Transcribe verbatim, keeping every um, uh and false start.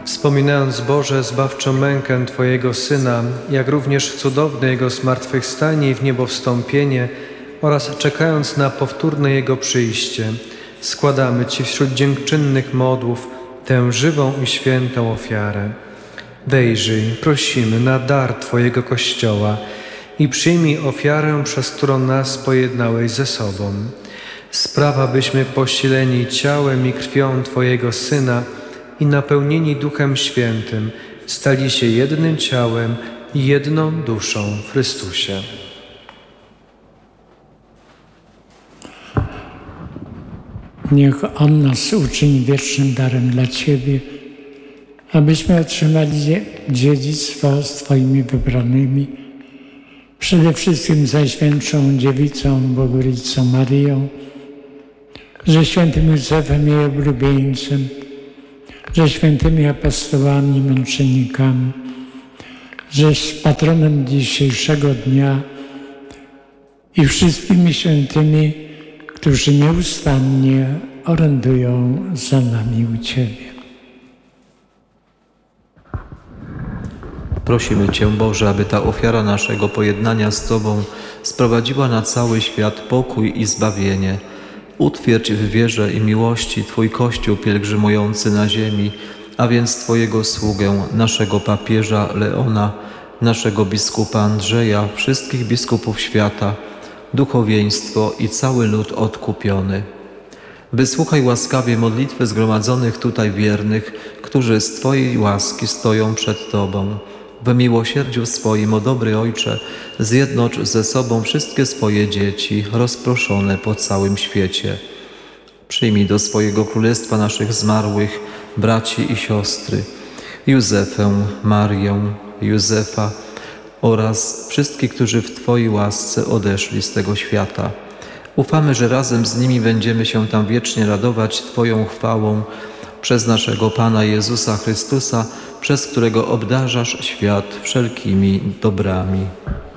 Wspominając, Boże, zbawczą mękę Twojego Syna, jak również cudowne Jego zmartwychwstanie i w niebo wstąpienie oraz czekając na powtórne Jego przyjście, składamy Ci wśród dziękczynnych modłów tę żywą i świętą ofiarę. Wejrzyj, prosimy, na dar Twojego Kościoła i przyjmij ofiarę, przez którą nas pojednałeś ze sobą. Spraw, abyśmy posileni ciałem i krwią Twojego Syna i napełnieni Duchem Świętym stali się jednym ciałem i jedną duszą w Chrystusie. Niech On nas uczyni wiecznym darem dla Ciebie, abyśmy otrzymali dziedzictwo z Twoimi wybranymi, przede wszystkim za Najświętszą Dziewicą Bogorodicą Maryją, ze świętym Józefem jej oblubieńcem, ze świętymi apostołami i męczennikami, ze patronem dzisiejszego dnia i wszystkimi świętymi, którzy nieustannie orędują za nami u Ciebie. Prosimy Cię, Boże, aby ta ofiara naszego pojednania z Tobą sprowadziła na cały świat pokój i zbawienie. Utwierdź w wierze i miłości Twój Kościół pielgrzymujący na ziemi, a więc Twojego sługę, naszego papieża Leona, naszego biskupa Andrzeja, wszystkich biskupów świata, duchowieństwo i cały lud odkupiony. Wysłuchaj łaskawie modlitwy zgromadzonych tutaj wiernych, którzy z Twojej łaski stoją przed Tobą. W miłosierdziu swoim, o dobry Ojcze, zjednocz ze sobą wszystkie swoje dzieci rozproszone po całym świecie. Przyjmij do swojego królestwa naszych zmarłych braci i siostry, Józefę, Marię, Józefa oraz wszystkich, którzy w Twojej łasce odeszli z tego świata. Ufamy, że razem z nimi będziemy się tam wiecznie radować Twoją chwałą przez naszego Pana Jezusa Chrystusa, przez którego obdarzasz świat wszelkimi dobrami.